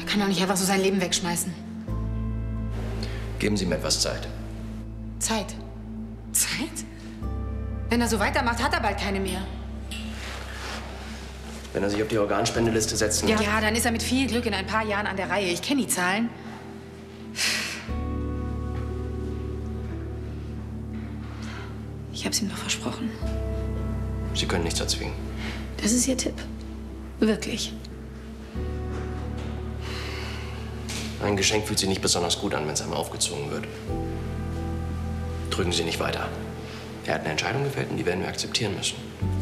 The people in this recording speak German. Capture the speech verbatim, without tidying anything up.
kann doch nicht einfach so sein Leben wegschmeißen. Geben Sie mir etwas Zeit. Zeit? Zeit? Wenn er so weitermacht, hat er bald keine mehr. Wenn er sich auf die Organspendeliste setzen Ja, ja, dann ist er mit viel Glück in ein paar Jahren an der Reihe. Ich kenne die Zahlen. Ich hab's ihm doch versprochen. Sie können nichts erzwingen. Das ist Ihr Tipp. Wirklich. Ein Geschenk fühlt sich nicht besonders gut an, wenn es einem aufgezogen wird. Drücken Sie nicht weiter. Er hat eine Entscheidung gefällt und die werden wir akzeptieren müssen.